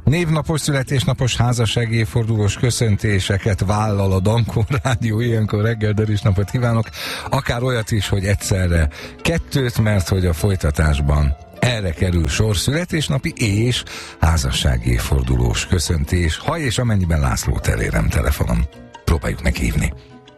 Névnapos, születésnapos, házassági évfordulós köszöntéseket vállal a Dankó Rádió ilyenkor reggel, de is napot kívánok. Akár olyat is, hogy egyszerre kettőt, mert hogy a folytatásban erre kerül sor, születésnapi és házassági évfordulós köszöntés, ha és amennyiben László elérem telefonon. Próbáljuk meghívni.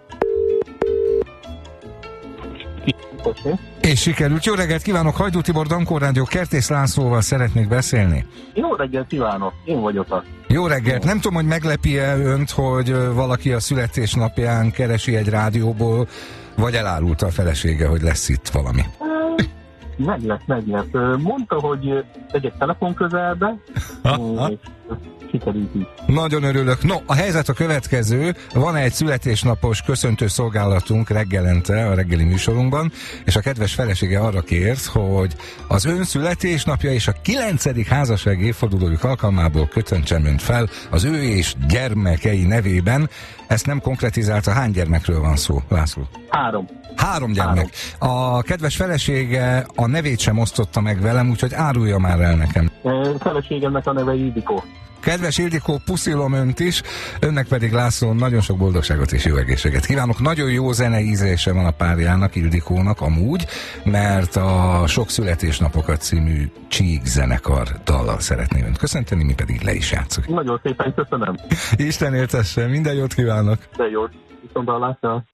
És sikerült. Jó reggelt kívánok, Hajdú Tibor, Dankó Rádió, Kertész Lászlóval szeretnék beszélni. Jó reggelt kívánok, én vagyok az. Jó reggelt, nem tudom, hogy meglepi-e önt, hogy valaki a születésnapján keresi egy rádióból, vagy elárulta a felesége, hogy lesz itt valami. Meglep. Mondta, hogy tegyek telefon közelbe, és sikerült így. Nagyon örülök. No, a helyzet a következő. Van egy születésnapos köszöntő szolgálatunk reggelente a reggeli műsorunkban, és a kedves felesége arra kért, hogy az ön születésnapja és a 9. házassági évfordulójuk alkalmából kötöntsem önt fel az ő és gyermekei nevében. Ezt nem konkretizálta, hány gyermekről van szó, László? 3 gyermek. A kedves felesége a nevét sem osztotta meg velem, úgyhogy árulja már el nekem. Feleségemnek a neve Ildikó. Kedves Ildikó, puszilom önt is, önnek pedig László nagyon sok boldogságot és jó egészséget kívánok. Nagyon jó zenei ízlése van a párjának, Ildikónak amúgy, mert a Sok születésnapokat című Csík zenekar dallal szeretné önt köszönteni, mi pedig le is játszunk. Nagyon szépen köszönöm. Isten éltesse, minden jót kívánok! De jót, viszontlátásra.